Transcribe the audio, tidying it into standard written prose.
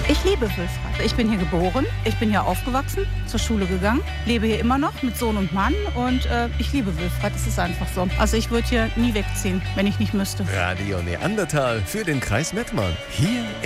Ich liebe Wülfrath. Ich bin hier geboren, ich bin hier aufgewachsen, zur Schule gegangen, lebe hier immer noch mit Sohn und Mann und ich liebe Wülfrath. Es ist einfach so. Also ich würde hier nie wegziehen, wenn ich nicht müsste. Radio Neandertal für den Kreis Mettmann. Hier